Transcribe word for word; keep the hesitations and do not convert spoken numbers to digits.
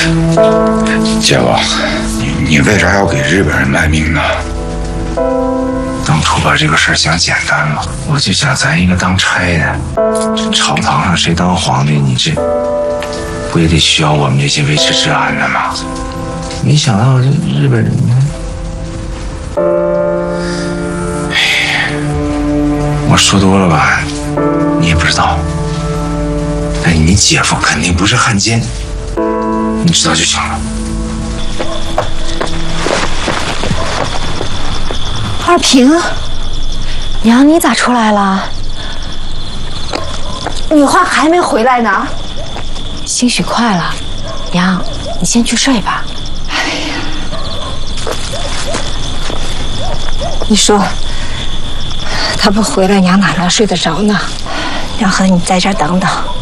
姐夫，你你为啥要给日本人卖命呢？当初把这个事儿想简单了，我就想咱一个当差的，这朝堂上谁当皇帝，你这不也得需要我们这些维持治安的吗？没想到这日本人呢，哎，我说多了吧，你也不知道。但你姐夫肯定不是汉奸，你知道就行了。 二平，娘，你咋出来了？ 女花还没回来呢。 兴许快了，娘，你先去睡吧。 哎呀，你说他不回来，娘哪能睡得着呢？娘和你在这儿等等。